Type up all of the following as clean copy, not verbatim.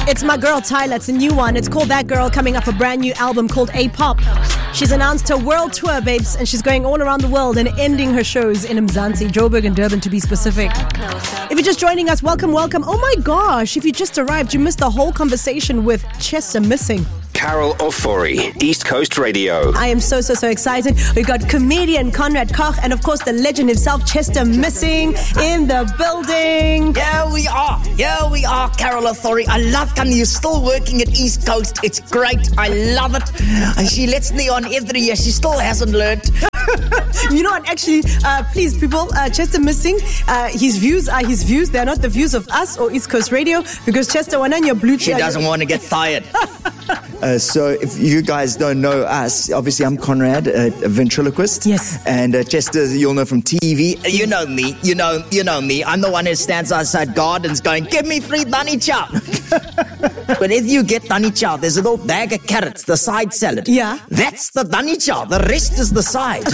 It's my girl Tyla. It's a new one. It's called That Girl, coming off a brand new album called A-Pop. She's announced her world tour, babes, and she's going all around the world and ending her shows in Mzansi, Joburg and Durban to be specific. If you're just joining us, welcome. Oh my gosh, if you just arrived, you missed the whole conversation with Chester Missing. Carol Ofori, East Coast Radio. I am so excited. We've got comedian Conrad Koch and of course the legend himself, Chester Missing, in the building. Yeah, we are, Carol Ofori. I love coming. You're still working at East Coast. It's great. I love it. And she lets me on every year. She still hasn't learned. You know what, actually, please people, Chester Missing, his views are his views. They're not the views of us or East Coast Radio, because Chester, when on your blue She doesn't want to get fired. So if you guys don't know us, obviously I'm Conrad, a ventriloquist. Yes. And Chester, you'll know from TV. You know me. You know me. I'm the one who stands outside gardens going, give me free bunny chow. But if you get bunny chow, there's a little bag of carrots, the side salad. Yeah. That's the bunny chow. The rest is the side.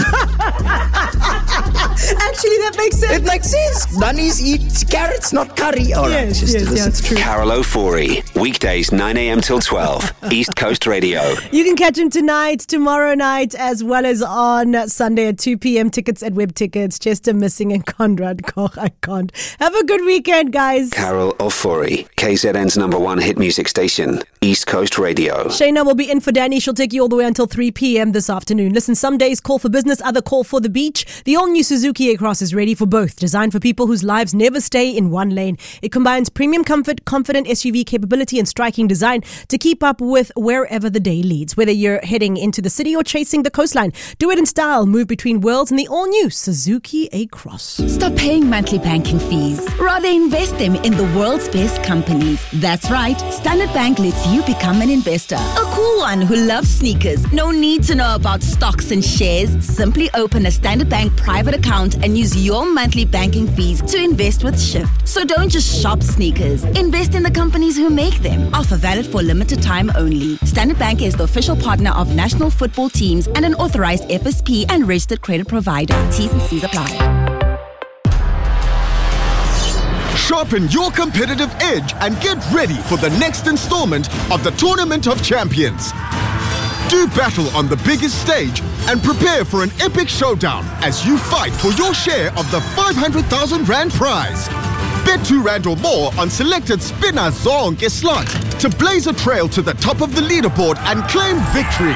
Actually, that makes sense. It makes sense. Bunnies eat carrots, not curry. All right, yes, it's true. Carol Ofori, weekdays 9 a.m. till 12, East Coast Radio. You can catch him tonight, tomorrow night, as well as on Sunday at 2 p.m. Tickets at Web Tickets. Chester Missing and Conrad Koch. I can't. Have a good weekend, guys. Carol Ofori, KZN's #1 hit music station, East Coast Radio. Shayna will be in for Danny. She'll take you all the way until 3 p.m. this afternoon. Listen, some days call for business, other call for the beach. The all-new Suzuki A-Cross is ready for both. Designed for people whose lives never stay in one lane. It combines premium comfort, confident SUV capability, and striking design to keep up with wherever the day leads. Whether you're heading into the city or chasing the coastline, do it in style. Move between worlds in the all-new Suzuki A-Cross. Stop paying monthly banking fees. Rather invest them in the world's best companies. That's right. Standard Bank lets you become an investor. A cool one who loves sneakers. No need to know about stocks and shares. Simply open a Standard Bank private account and use your monthly banking fees to invest with Shift. So don't just shop sneakers. Invest in the companies who make them. Offer valid for limited time only. Standard Bank is the official partner of national football teams and an authorized FSP and registered credit provider. T's and C's apply. Sharpen your competitive edge and get ready for the next installment of the Tournament of Champions. Do battle on the biggest stage and prepare for an epic showdown as you fight for your share of the 500,000 Rand prize. Bet 2 Rand or more on selected Spinner Zonke slots to blaze a trail to the top of the leaderboard and claim victory.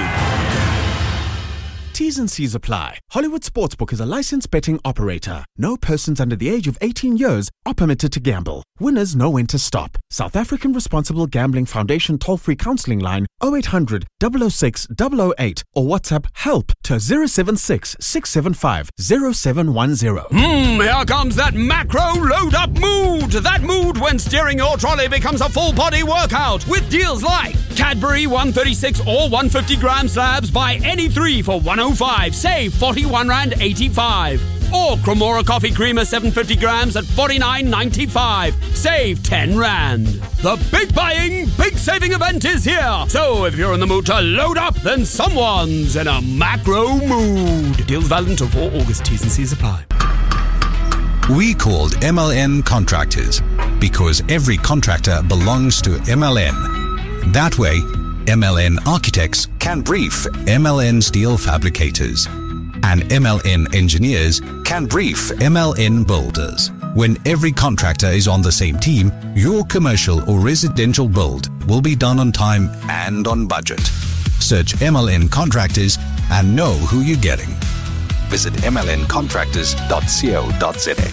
T's and C's apply. Hollywood Sportsbook is a licensed betting operator. No persons under the age of 18 years are permitted to gamble. Winners know when to stop. South African Responsible Gambling Foundation toll-free counselling line 0800 006 008 or WhatsApp help to 076 675 0710. Here comes that macro load-up mood. That mood when steering your trolley becomes a full-body workout with deals like Cadbury 136 or 150 gram slabs, buy any 3 for 105, save 41 Rand 85. Or Cremora coffee creamer 750 grams at 49.95, save 10 Rand. The big buying, big saving event is here. So if you're in the mood to load up, then someone's in a macro mood. Deals valid until 4 August. T's and C's apply. We called MLN Contractors because every contractor belongs to MLN. That way, MLN Architects can brief MLN Steel Fabricators, and MLN Engineers can brief MLN Builders. When every contractor is on the same team, your commercial or residential build will be done on time and on budget. Search MLN Contractors and know who you're getting. Visit mlncontractors.co.za.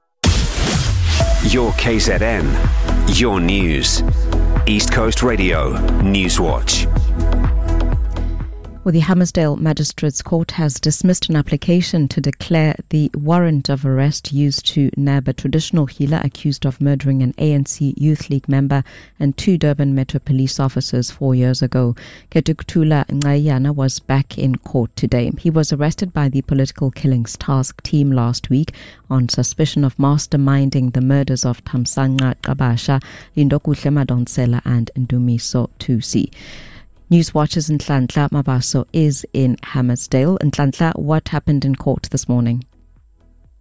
Your KZN, your news. East Coast Radio, Newswatch. Well, the Hammersdale Magistrates Court has dismissed an application to declare the warrant of arrest used to nab a traditional healer accused of murdering an ANC Youth League member and 2 Durban Metro police officers 4 years ago. Ketuktula Ngayana was back in court today. He was arrested by the Political Killings Task Team last week on suspicion of masterminding the murders of Thamsanqa Qabasha, Lindokuhle Madonsela and Ndumiso Tusi. Newswatch's Nhlanhla Mabaso is in Hammersdale. Nhlanhla, what happened in court this morning?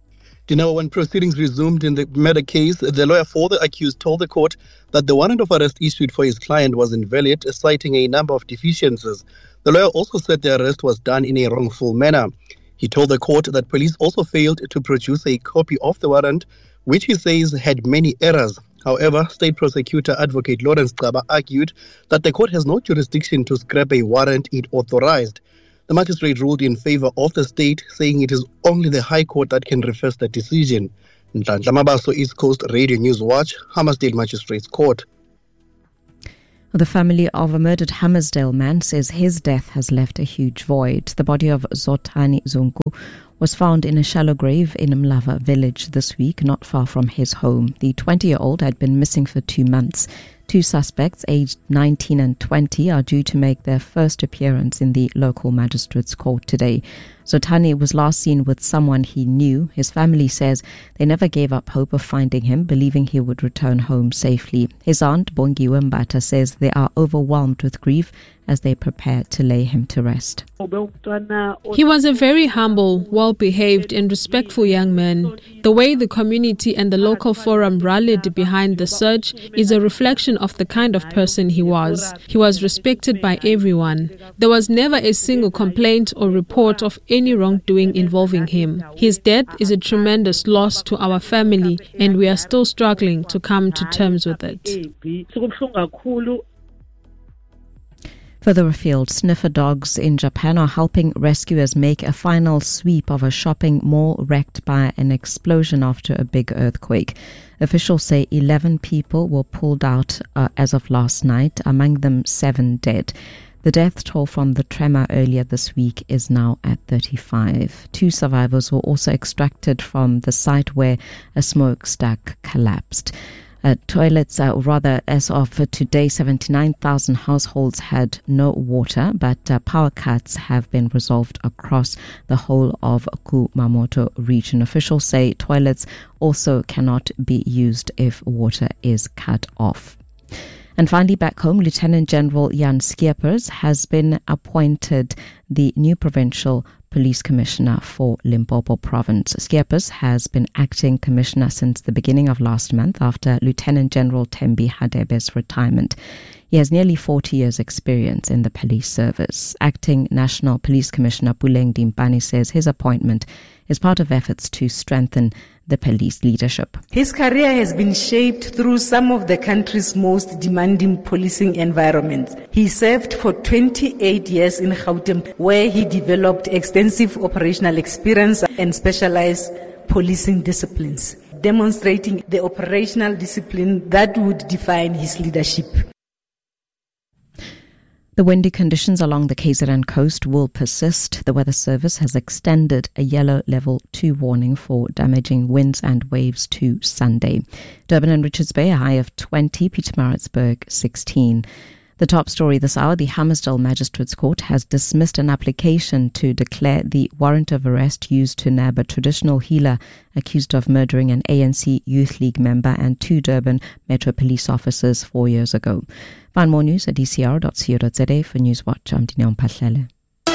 When proceedings resumed in the murder case, the lawyer for the accused told the court that the warrant of arrest issued for his client was invalid, citing a number of deficiencies. The lawyer also said the arrest was done in a wrongful manner. He told the court that police also failed to produce a copy of the warrant, which he says had many errors. However, State Prosecutor Advocate Lawrence Xaba argued that the court has no jurisdiction to scrap a warrant it authorized. The magistrate ruled in favor of the state, saying it is only the High Court that can reverse the decision. Nhlanhla Mabaso, East Coast Radio News Watch, Hammersdale Magistrates Court. The family of a murdered Hammersdale man says his death has left a huge void. The body of Zotani Zungu was found in a shallow grave in Mlava village this week, not far from his home. The 20-year-old had been missing for 2 months. 2 suspects, aged 19 and 20, are due to make their first appearance in the local magistrates' court today. Zotani was last seen with someone he knew. His family says they never gave up hope of finding him, believing he would return home safely. His aunt, Bongiwe Mbata, says they are overwhelmed with grief as they prepare to lay him to rest. He was a very humble, well-behaved and respectful young man. The way the community and the local forum rallied behind the search is a reflection of the kind of person he was. He was respected by everyone. There was never a single complaint or report of any wrongdoing involving him. His death is a tremendous loss to our family, and we are still struggling to come to terms with it. Further afield, sniffer dogs in Japan are helping rescuers make a final sweep of a shopping mall wrecked by an explosion after a big earthquake. Officials say 11 people were pulled out as of last night, among them 7 dead. The death toll from the tremor earlier this week is now at 35. 2 survivors were also extracted from the site where a smokestack collapsed. Toilets, as of today, 79,000 households had no water, but power cuts have been resolved across the whole of Kumamoto region. Officials say toilets also cannot be used if water is cut off. And finally, back home, Lieutenant General Jan Skeepers has been appointed the new provincial police commissioner for Limpopo province. Skeepers has been acting commissioner since the beginning of last month after Lieutenant General Thembi Hadebe's retirement. He has nearly 40 years' experience in the police service. Acting National Police Commissioner Puleng Dimpani says his appointment is part of efforts to strengthen the police leadership. His career has been shaped through some of the country's most demanding policing environments. He served for 28 years in Gauteng, where he developed extensive operational experience and specialized policing disciplines, demonstrating the operational discipline that would define his leadership. The windy conditions along the KZN coast will persist. The Weather Service has extended a yellow level 2 warning for damaging winds and waves to Sunday. Durban and Richards Bay a high of 20, Pietermaritzburg 16. The top story this hour, the Hammersdale Magistrates Court has dismissed an application to declare the warrant of arrest used to nab a traditional healer accused of murdering an ANC Youth League member and 2 Durban Metro Police officers 4 years ago. Find more news at dcr.co.za. For Newswatch, I'm Dineon Pahlele.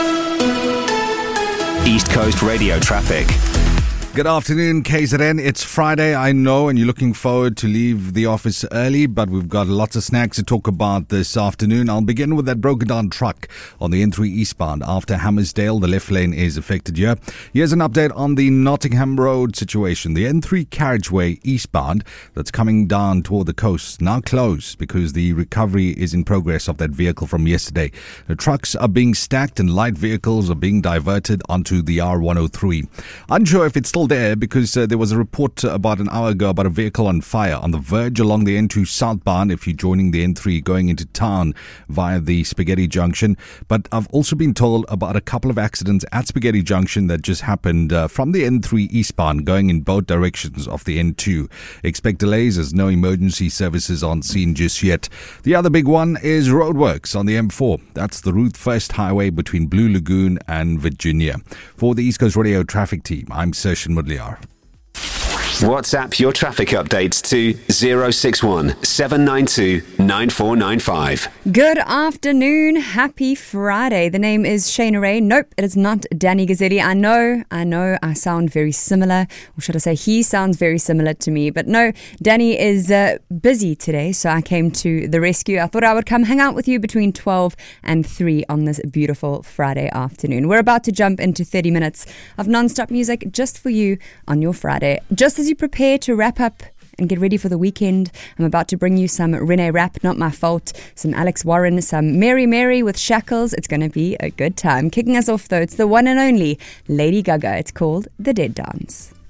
East Coast Radio traffic. Good afternoon, KZN. It's Friday, I know, and you're looking forward to leave the office early, but we've got lots of snacks to talk about this afternoon. I'll begin with that broken down truck on the N3 eastbound after Hammersdale. The left lane is affected here. Here's an update on the Nottingham Road situation. The N3 carriageway eastbound that's coming down toward the coast now closed because the recovery is in progress of that vehicle from yesterday. The trucks are being stacked and light vehicles are being diverted onto the R103. Unsure if it's still there because there was a report about an hour ago about a vehicle on fire on the verge along the N2 southbound if you're joining the N3 going into town via the Spaghetti Junction. But I've also been told about a couple of accidents at Spaghetti Junction that just happened from the N3 eastbound going in both directions of the N2. Expect delays as no emergency services on scene just yet. The other big one is roadworks on the M4. That's the Ruth First Highway between Blue Lagoon and Virginia. For the East Coast Radio traffic team, I'm Sershin Mudliar. WhatsApp your traffic updates to 061 792 9495. Good afternoon. Happy Friday. The name is Shayna Ray. Nope, it is not Danny Gazzetti. I know I sound very similar, or should I say he sounds very similar to me. But no, Danny is busy today, so I came to the rescue. I thought I would come hang out with you between 12 and 3 on this beautiful Friday afternoon. We're about to jump into 30 minutes of non-stop music just for you on your Friday. Just as you prepare to wrap up and get ready for the weekend, I'm about to bring you some Renee Rapp, Not My Fault, some Alex Warren, some Mary Mary with Shackles. It's going to be a good time. Kicking us off though, it's the one and only Lady Gaga. It's called The Dead Dance.